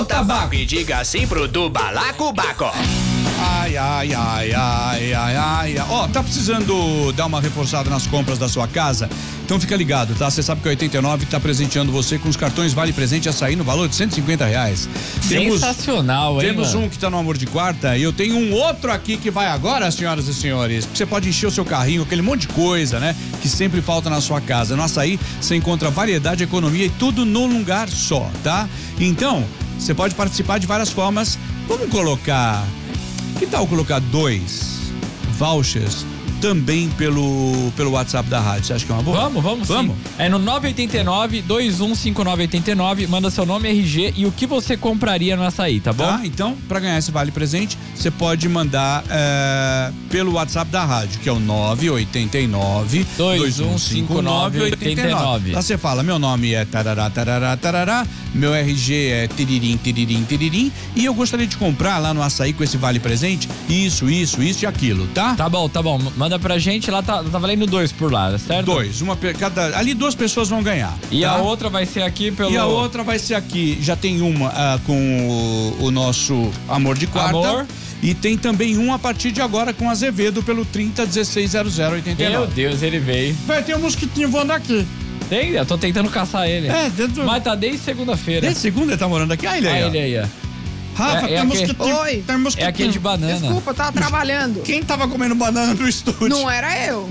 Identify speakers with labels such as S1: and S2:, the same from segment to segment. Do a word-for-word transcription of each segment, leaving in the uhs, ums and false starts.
S1: ao tabaco e diga sim pro do balacobaco.
S2: Ai, ai, ai, ai, ai, ai. Ó, tá precisando dar uma reforçada nas compras da sua casa? Então fica ligado, tá? Você sabe que a oitenta e nove tá presenteando você com os cartões Vale Presente Açaí no valor de cento e cinquenta reais.
S3: Sensacional,
S2: temos,
S3: hein,
S2: Temos
S3: mano?
S2: um que tá no Amor de Quarta e eu tenho um outro aqui que vai agora, senhoras e senhores. Você pode encher o seu carrinho, aquele monte de coisa, né? Que sempre falta na sua casa. No Açaí você encontra variedade, economia e tudo num lugar só, tá? Então, você pode participar de várias formas. Vamos colocar... Que tal colocar dois vouchers também pelo, pelo WhatsApp da rádio? Você acha que é uma boa?
S3: Vamos, vamos,
S2: vamos.
S3: Sim. É no nove oito nove, dois um cinco nove oito nove, manda seu nome, R G e o que você compraria no Açaí, tá bom?
S2: Tá, então, pra ganhar esse Vale Presente, você pode mandar é, pelo WhatsApp da rádio, que é o nove oito nove, dois um cinco nove oito nove. Lá você fala, meu nome é tarará, tarará, tarará, meu R G é tiririm, tiririm, tiririm, e eu gostaria de comprar lá no Açaí com esse Vale Presente, isso, isso, isso e aquilo, tá?
S3: Tá bom, tá bom. Manda pra gente, lá tá, tá valendo dois por lá, certo?
S2: Dois, uma cada, ali duas pessoas vão ganhar.
S3: E
S2: tá?
S3: a outra vai ser aqui pelo...
S2: E a outra vai ser aqui, já tem uma ah, com o, o nosso Amor de Quarta.
S3: Amor.
S2: E tem também um a partir de agora com Azevedo pelo trinta dezesseis zero zero oitenta e nove.
S3: Meu Deus, ele veio.
S2: Vai ter um mosquitinho voando aqui.
S3: Tem? Eu tô tentando caçar ele.
S2: É, dentro...
S3: Mas tá desde segunda-feira.
S2: Desde segunda ele tá morando aqui? Ah, ele aí,
S3: Ah,
S2: ó.
S3: ele aí, ó.
S2: Rafa,
S3: É- é
S2: tem
S3: aquele-
S2: mosquitinho.
S4: Oi.
S2: Tem mosquitinho.
S3: É aquele de banana.
S4: Desculpa, eu tava trabalhando.
S2: Quem tava comendo banana no estúdio?
S4: Não era eu.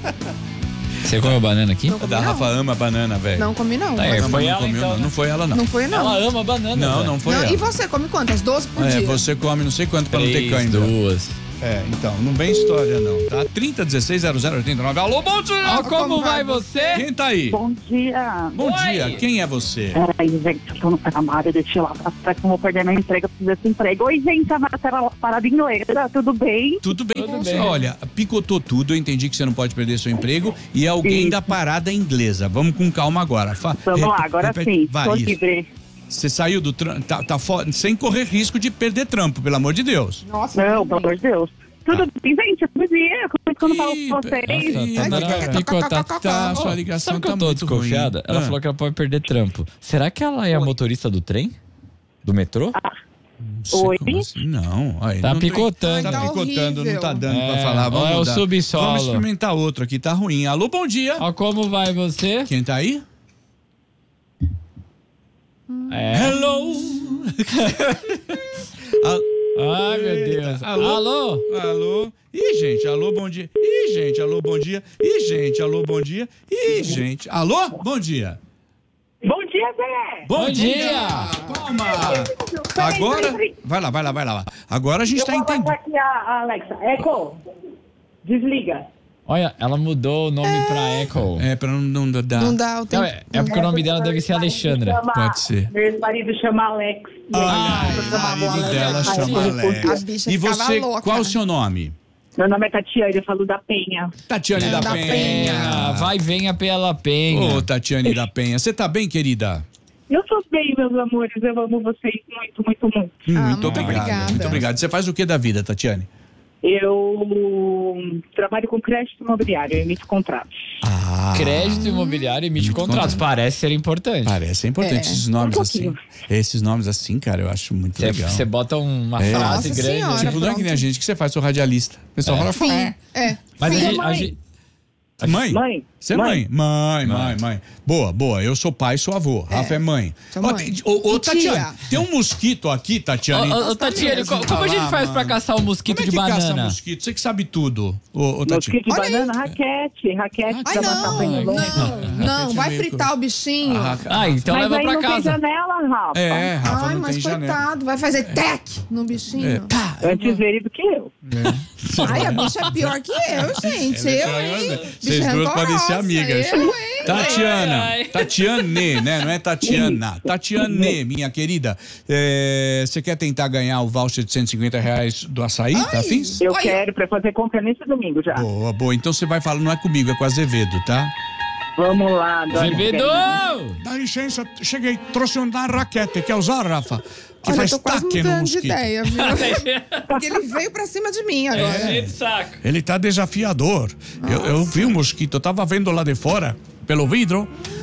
S3: Você comeu banana aqui?
S4: Não
S2: A
S4: comi,
S2: da
S4: não.
S2: Rafa ama banana, velho.
S4: Não comi, não.
S3: É,
S4: Mas-
S2: Não,
S3: foi
S2: não
S3: ela,
S2: comeu,
S3: então,
S2: não.
S3: né?
S2: Não foi ela, não.
S4: Não foi, não.
S3: Ela ama banana.
S2: Não,
S3: velho.
S2: não foi
S4: Não,
S2: ela.
S4: e você come quantas? doze por
S2: É,
S4: dia?
S2: você come não sei quanto pra não ter
S3: Três,
S2: cãibra.
S3: duas.
S2: É, então, não vem história não, tá? trinta dezesseis zero zero oitenta e nove. Alô, bom dia!
S3: Ó, como,
S4: Como
S3: vai
S4: vai
S3: você?
S2: Quem tá aí?
S5: Bom dia.
S2: Bom
S3: Oi.
S2: dia, quem é você?
S5: Peraí, gente, eu tô no trabalho, deixa eu ir lá pra trás que eu vou perder meu emprego, eu preciso desse emprego. Oi, gente, a Marcela parada inglesa, tudo bem?
S2: Tudo bem
S3: Tudo
S2: com você?
S3: bem.
S2: Olha, picotou tudo, eu entendi que você não pode perder seu emprego e é alguém
S5: Isso.
S2: da parada inglesa. Vamos com calma agora. Fa-
S5: Vamos
S2: rep-
S5: lá, agora
S2: repete-
S5: sim,
S2: Vai,
S5: tô
S2: isso.
S5: livre.
S2: Você saiu do trampo, tá, tá fora, sem correr risco de perder trampo, pelo amor de Deus.
S4: Nossa,
S5: Não,
S4: tudo
S5: pelo
S4: bem.
S5: amor de Deus. Tudo bem, gente, bom dia, quando eu falo
S2: Ih,
S5: com vocês.
S2: Ih,
S3: Nossa, tá
S2: ai,
S3: na-
S2: picotar,
S4: tá-
S2: tá, sua ligação
S3: Sabe que
S2: tá
S3: eu tô
S2: muito
S3: desconfiada?
S2: ruim.
S3: Ela
S2: Ah.
S3: falou que ela pode perder trampo. Será que ela é a motorista do trem? Do metrô?
S2: Não sei
S5: Oi?
S2: como assim, não. Aí,
S3: Tá
S2: não tem-
S3: picotando.
S2: Tá
S4: Tá
S2: picotando, não tá
S4: horrível.
S2: dando pra
S3: É,
S2: falar.
S3: ou
S2: Vamos
S3: é o
S2: mudar.
S3: subsolo.
S2: Vamos experimentar outro aqui, tá ruim. Alô, bom dia.
S3: Ó, como vai você?
S2: Quem tá aí?
S3: É.
S2: Hello. Al-
S3: Ai, meu Deus.
S2: Alô?
S3: Alô?
S2: Alô? Ih, gente, alô, bom dia. Ih, gente, alô, bom dia. Ih, gente, alô, bom dia. Ih, gente, alô, bom dia.
S5: Bom dia, Zé.
S2: Bom,
S3: Bom dia.
S2: Toma.
S5: Peraí,
S2: Agora,
S5: peraí, peraí.
S2: vai lá, vai lá, vai lá. Agora a gente
S5: Eu
S2: tá
S5: vou
S2: entendendo.
S5: passar aqui a, a Alexa. Eco, desliga.
S3: Olha, ela mudou o nome pra Echo.
S2: É, pra não, não dar.
S4: Não dá o
S3: Não,
S4: tempo.
S3: é, é porque o nome dela deve ser Alexandra.
S5: Chama-
S2: Pode ser.
S5: Meu marido chama Alex. E
S2: Ah,
S5: aí,
S2: o marido dela
S5: Ai,
S2: chama
S5: ai,
S2: Alex.
S4: A bicha
S2: E
S4: ficava
S2: você,
S4: louca.
S2: qual o seu nome?
S5: Meu nome é Tatiana, eu falo da Penha.
S2: Tatiane
S4: É,
S2: da,
S4: da
S2: Penha.
S3: Penha. Vai, venha pela Penha.
S2: Ô, Tatiane da Penha. Você tá bem, querida?
S5: Eu tô bem, meus amores, eu amo vocês muito, muito, muito.
S2: Hum,
S4: Ah,
S2: muito
S4: muito
S2: obrigado.
S4: obrigada.
S2: Muito obrigado. Você faz o que da vida, Tatiane?
S5: Eu trabalho com crédito imobiliário, eu emito contratos.
S2: Ah,
S3: Crédito imobiliário emite
S2: Muito
S3: contratos.
S2: contrato.
S3: Parece ser importante.
S2: parece importante
S4: É.
S2: esses nomes
S5: Um
S2: assim.
S5: pouquinho.
S2: Esses nomes assim, cara, eu acho muito legal.
S3: Você bota uma
S2: É.
S3: frase
S4: Nossa
S3: grande.
S4: Senhora.
S2: Tipo, não é que nem a
S4: pronto.
S2: gente que você faz, sou radialista. O pessoal
S3: É.
S2: fala,
S4: Fim. É.
S3: Mas a
S4: Fim.
S3: gente, a
S5: mãe.
S3: gente-
S2: mãe?
S5: Mãe?
S2: Você é mãe? Mãe, mãe, mãe. Boa, boa. Eu sou pai, sou avô. Rafa é mãe.
S4: sou
S2: Ó,
S4: mãe.
S2: tem- Ô, ô,
S4: E
S2: Tatiane,
S4: tia?
S2: tem um mosquito aqui, Tatiane.
S3: Ô, ô, ô, Tatiane, co- como a gente faz pra caçar o mosquito
S2: Como é
S3: de
S2: que caça
S3: banana?
S2: mosquito? Você que sabe tudo, ô, ô Tatiane.
S5: Mosquito de
S4: Olha aí.
S5: banana, raquete, raquete
S4: Ai,
S5: pra
S4: não,
S5: matar pelo longe.
S4: não, não, vai fritar o bichinho.
S2: Ah,
S3: Ah, então
S5: Mas
S3: leva
S5: aí
S3: pra
S5: não tem
S3: casa.
S5: janela, Rafa.
S2: É, Rafa,
S4: Ai,
S2: não
S4: mas
S2: tem janela.
S4: coitado, vai fazer tec no bichinho.
S2: É, tá.
S5: Antes ele do que eu.
S4: Ai, a bicha é pior que eu, gente. Eu, hein?
S2: Vocês
S4: Bicha
S2: duas podem ser
S4: rancorosa,
S2: amigas.
S4: Eu, hein?
S2: Tatiana,
S3: Ai, ai.
S2: Tatiane, né? Não é Tatiana. Tatiane, minha querida. é, Você quer tentar ganhar o voucher de cento e cinquenta reais do açaí? Tá afins?
S5: Eu
S4: Olha.
S5: quero pra fazer compra nesse domingo já.
S2: Boa, boa. Então você vai falar, não é comigo, é com Azevedo, tá?
S5: Vamos lá, dona
S3: Azevedo!
S2: Dá licença, cheguei, trouxe uma raquete. Quer usar, Rafa? Que
S4: Olha,
S2: faz
S4: eu tô quase
S2: taque no
S4: mudando de
S2: mosquito.
S4: ideia, viu? Porque ele veio pra cima de mim agora.
S3: Cheio de saco.
S2: Ele tá desafiador. Eu, eu vi o mosquito, eu tava vendo lá de fora, pelo vidro.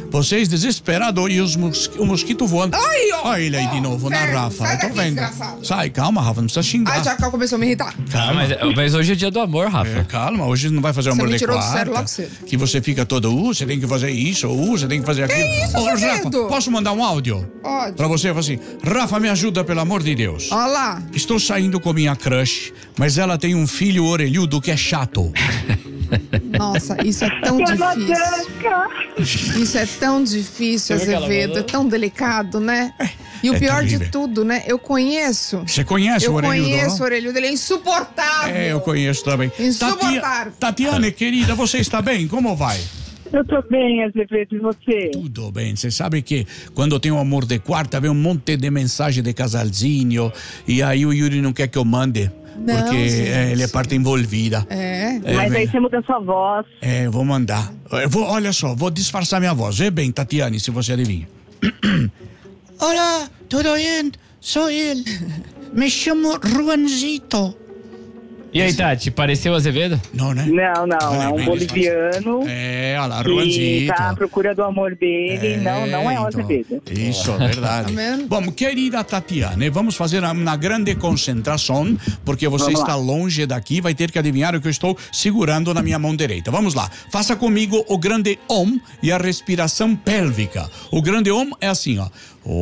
S2: Vocês desesperados e os mos, o mosquito voando.
S4: Ai, ó.
S2: Olha ele aí de
S4: ó,
S2: novo na
S4: inferno,
S2: Rafa.
S4: sai
S2: Eu tô
S4: daqui,
S2: vendo.
S4: desgraçado.
S2: Sai, calma, Rafa, não precisa xingar.
S4: Ai, já começou a me irritar.
S3: Ah, mas, mas hoje é dia do amor, Rafa.
S2: É, calma, hoje não vai fazer
S4: Você
S2: amor
S4: me
S2: de
S4: tirou do
S2: quarta.
S4: sério logo cedo.
S2: Que você fica todo, uh, você tem que fazer isso, uh, você tem que fazer aquilo.
S4: isso,
S2: Ô, Rafa,
S4: Azevedo?
S2: posso mandar um áudio?
S4: Pode.
S2: Pra você, eu falo assim, Rafa, me ajuda, pelo amor de Deus.
S4: Olha lá.
S2: Estou saindo com minha crush, mas ela tem um filho orelhudo que é chato.
S4: Nossa, isso é tão difícil. Isso é tão difícil,
S3: Você viu que ela
S4: Azevedo.
S3: mandou?
S4: É tão delicado, né? E o
S2: é
S4: pior
S2: terrível.
S4: de tudo, né? Eu conheço.
S2: Você conhece
S4: Eu
S2: o orelhudo,
S4: conheço o
S2: não?
S4: orelhudo, ele é insuportável.
S2: É, eu conheço também.
S4: Insuportável.
S2: Tatia- Tatiane, querida, você está bem? Como vai?
S5: Eu tô bem, Azevedo, e você?
S2: Tudo bem. Você sabe que quando eu tenho amor de quarta, vem um monte de mensagem de casalzinho e aí o Yuri não quer que eu mande.
S4: Não,
S2: porque
S4: gente.
S2: é, ele é parte envolvida.
S4: É.
S2: É,
S5: Mas
S2: vem.
S5: aí você muda sua voz.
S2: É, vou mandar. Eu vou, olha só, vou disfarçar minha voz. Vê bem, Tatiane, se você adivinha. Olá, tudo bem? Sou ele. Me chamo Juanzito.
S3: E aí, Tati, pareceu o Azevedo?
S2: Não, né?
S5: Não, não,
S2: Olha,
S5: é um
S2: bem
S5: boliviano
S2: É, olha lá,
S5: que
S2: Juanzito.
S5: tá à procura do amor dele. não, não é o
S2: então,
S5: Azevedo.
S2: Isso, é verdade.
S4: Tá vendo?
S2: Bom, querida Tatiane, vamos fazer uma grande concentração, porque você
S5: Vamos
S2: está
S5: lá.
S2: longe daqui, vai ter que adivinhar o que eu estou segurando na minha mão direita. Vamos lá, faça comigo o grande Om e a respiração pélvica. O grande Om é assim, ó.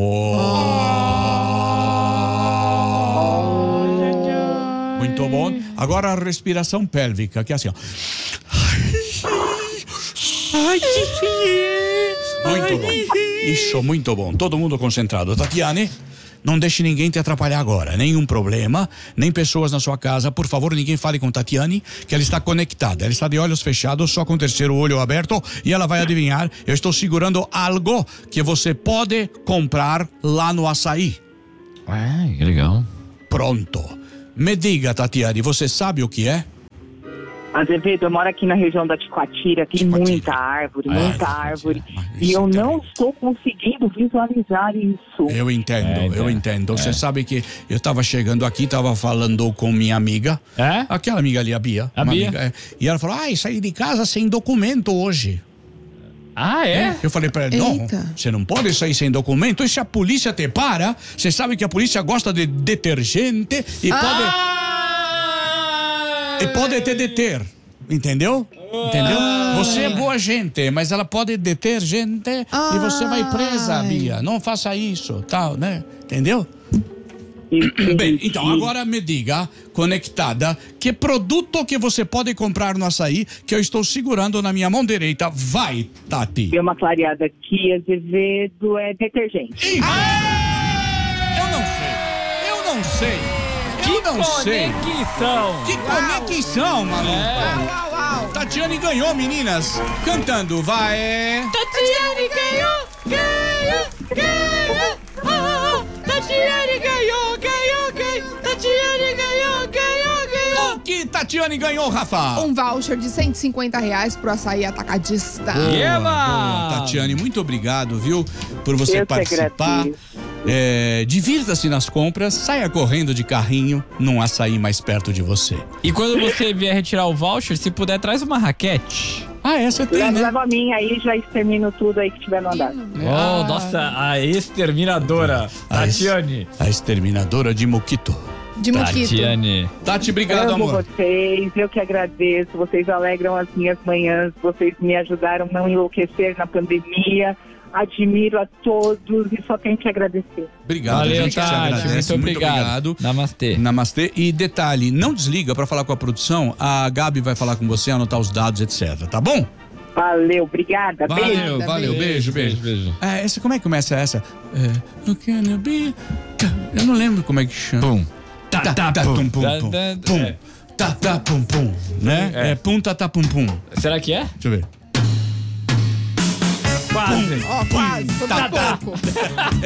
S2: Om. Muito bom. Agora a respiração pélvica, que é assim, ó. Ai, que Muito bom. Isso, muito bom. Todo mundo concentrado. Tatiane, não deixe ninguém te atrapalhar agora. Nenhum problema, nem pessoas na sua casa. Por favor, ninguém fale com Tatiane, que ela está conectada. Ela está de olhos fechados, só com o terceiro olho aberto, e ela vai adivinhar. Eu estou segurando algo que você pode comprar lá no Açaí.
S3: Ai, que legal.
S2: Pronto. Me diga, Tatiane, você sabe o que é?
S5: Azevedo, eu moro aqui na região da Ticoatira, tem
S2: Ticoatira.
S5: muita árvore,
S2: Ah,
S5: muita
S2: Ticoatira.
S5: árvore.
S2: Ah,
S5: E
S2: isso
S5: eu
S2: é
S5: não
S2: terrível.
S5: estou conseguindo visualizar isso.
S2: Eu entendo,
S3: É,
S2: eu
S3: é,
S2: entendo. Você sabe que eu estava chegando aqui, estava falando com minha amiga.
S3: É?
S2: Aquela amiga ali, a Bia.
S3: A
S2: uma
S3: Bia?
S2: amiga, é. E ela falou, ai, saí de casa sem documento hoje.
S3: Ah, é?
S2: Eu falei pra ela, não,
S4: Eita.
S2: você não pode sair sem documento. E se a polícia te para, você sabe que a polícia gosta de detergente e pode,
S3: Ah!
S2: e pode te deter. Entendeu? Entendeu?
S3: Ah.
S2: Você é boa gente, mas ela pode deter gente e você vai presa,
S4: Ai.
S2: Bia. Não faça isso, tal, né? Entendeu?
S5: Entendi.
S2: Bem, então agora me diga, conectada, que produto que você pode comprar no Açaí que eu estou segurando na minha mão direita. Vai, Tati.
S5: Deu uma clareada aqui, Azevedo, é detergente.
S2: Ih, Eu não sei. Eu não sei. Eu não sei.
S3: Conexão.
S2: Que conexão, maluco.
S4: Uau, uau.
S2: Tatiane ganhou, meninas. Cantando, vai.
S3: Tatiane ganhou, ganhou, ganhou. Ah, Tatiane ganhou, ganhou, ganhou. Tatiane ganhou, ganhou, ganhou.
S2: O que Tatiane ganhou, Rafa?
S4: Um voucher de cento e cinquenta reais pro Açaí Atacadista.
S3: Eba!
S2: Boa, Tatiane, muito obrigado, viu, por você
S5: Eu que
S2: participar.
S5: agradeço.
S2: É, divirta-se nas compras, saia correndo de carrinho num Açaí mais perto de você.
S3: E quando você vier retirar o voucher, se puder, traz uma raquete.
S2: Ah, essa tem,
S5: Leva,
S2: né?
S5: leva a minha aí, já extermino tudo aí que tiver no andar.
S3: Oh, nossa, a exterminadora.
S2: A ex-
S3: Tatiane.
S2: A exterminadora de Moquito.
S4: De Moquito.
S3: Tatiane.
S2: Tati, obrigado,
S5: Amo
S2: amor.
S5: vocês, eu que agradeço. Vocês alegram as minhas manhãs, vocês me ajudaram a não enlouquecer na pandemia. Admiro a todos e só tenho que agradecer.
S2: Obrigado,
S3: Valeu,
S2: gente. que te
S3: Tati.
S2: agradece.
S3: Muito obrigado.
S2: obrigado.
S3: Namastê.
S2: Namastê. E detalhe, não desliga pra falar com a produção. A Gabi vai falar com você, anotar os dados, etcétera. Tá bom?
S5: Valeu, obrigada. Beijo.
S2: Valeu, valeu. Beijo, beijo.
S3: beijo.
S2: É, essa, como é que começa essa? É, "You can be-" Eu não lembro como é que chama.
S3: Pum.
S2: Tá, tá, tá, pum, pum,
S3: Tá,
S2: pum.
S3: tá,
S2: Pum.
S3: é.
S2: Tá, tá, pum, pum. Né?
S3: É.
S2: É pum, tá, tá, pum, pum.
S3: Será que é?
S2: Deixa eu ver.
S3: Quase.
S4: Ó, quase, foi
S2: Tá,
S4: por
S2: tá.
S4: pouco.